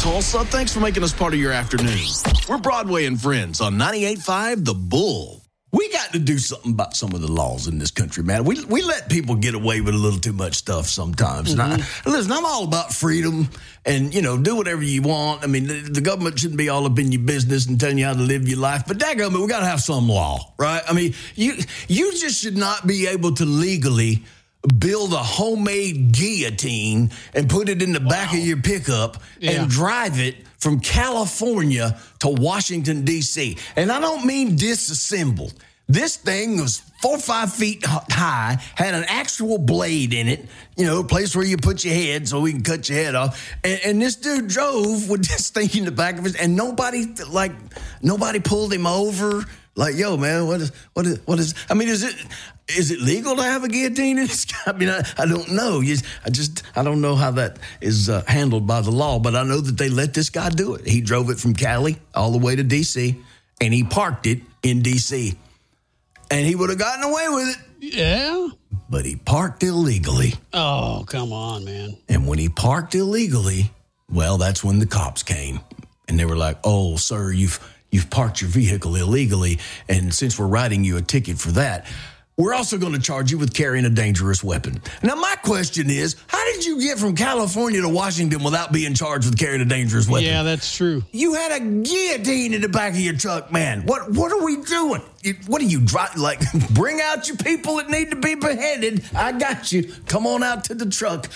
Tulsa. Thanks for making us part of your afternoon. We're Broadway and Friends on 98.5 The Bull. We got to do something about some of the laws in this country, man. We let people get away with a little too much stuff sometimes. Mm-hmm. Listen, I'm all about freedom and, do whatever you want. I mean, the government shouldn't be all up in your business and telling you how to live your life. But dadgummit, we got to have some law, right? I mean, you just should not be able to legally build a homemade guillotine and put it in the back of your pickup and drive it from California to Washington, D.C. And I don't mean disassembled. This thing was 4 or 5 feet high, had an actual blade in it, a place where you put your head so we can cut your head off. And this dude drove with this thing in the back of his, and nobody pulled him over. Like, yo, man, what is, I mean, is it legal to have a guillotine in this? I mean, I don't know. I don't know how that is handled by the law, but I know that they let this guy do it. He drove it from Cali all the way to D.C., and he parked it in D.C., and he would have gotten away with it. Yeah. But he parked illegally. Oh, come on, man. And when he parked illegally, well, that's when the cops came, and they were like, oh, sir, you've parked your vehicle illegally, and since we're writing you a ticket for that, we're also going to charge you with carrying a dangerous weapon. Now, my question is, how did you get from California to Washington without being charged with carrying a dangerous weapon? Yeah, that's true. You had a guillotine in the back of your truck, man. What are we doing? What are you driving? Like, bring out your people that need to be beheaded. I got you. Come on out to the truck.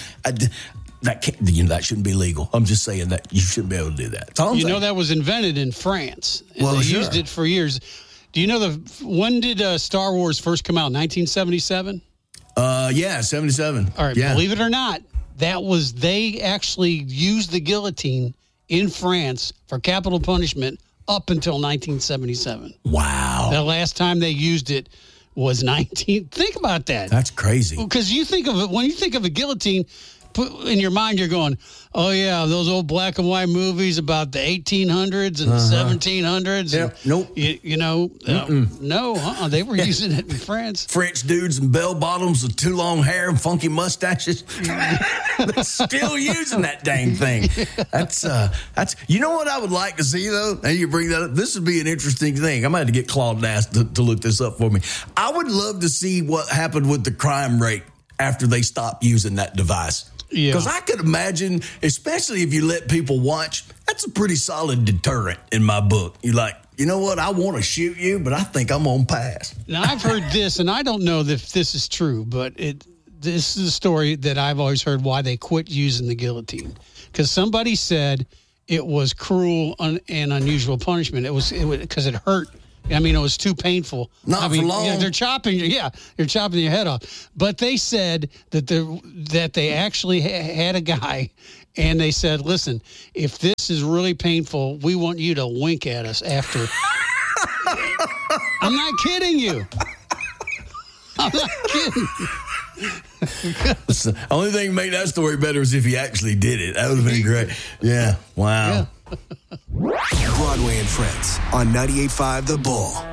That shouldn't be legal. I'm just saying that you shouldn't be able to do that. That was invented in France. Well, they used it for years. Do you know when did Star Wars first come out? 1977? Yeah, 77. All right, Believe it or not, they actually used the guillotine in France for capital punishment up until 1977. Wow. The last time they used it was Think about that. That's crazy. Because you think of it, when you think of a guillotine, in your mind, you're going, oh, yeah, those old black and white movies about the 1800s and the 1700s. Yeah. Nope. No, they were using it in France. French dudes in bell bottoms with too long hair and funky mustaches. They're still using that dang thing. That's you know what I would like to see, though? Now you bring that up. This would be an interesting thing. I might have to get Claude Nass to look this up for me. I would love to see what happened with the crime rate after they stopped using that device. Yeah. Because I could imagine, especially if you let people watch, that's a pretty solid deterrent in my book. You're like, you know what? I want to shoot you, but I think I'm going to pass. Now, I've heard this, and I don't know if this is true, but this is a story that I've always heard why they quit using the guillotine. Because somebody said it was cruel and unusual punishment. It was because it hurt. I mean, it was too painful. Not for long. They're chopping your head off. But they said that they actually had a guy, and they said, listen, if this is really painful, we want you to wink at us after. I'm not kidding you. I'm not kidding. The only thing that made that story better is if he actually did it. That would have been great. Yeah. Wow. Yeah. Broadway and Friends on 98.5 The Bull.